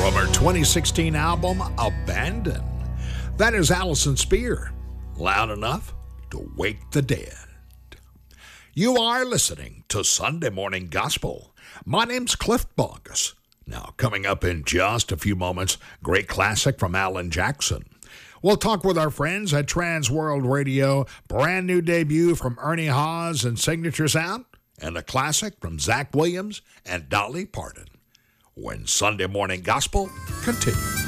from her 2016 album, Abandon. That is Allison Spear, Loud Enough to Wake the Dead. You are listening to Sunday Morning Gospel. My name's Cliff Bogus. Now, coming up in just a few moments, great classic from Alan Jackson. We'll talk with our friends at Trans World Radio, brand new debut from Ernie Haas and Signature Sound, and a classic from Zach Williams and Dolly Parton. When Sunday Morning Gospel continues.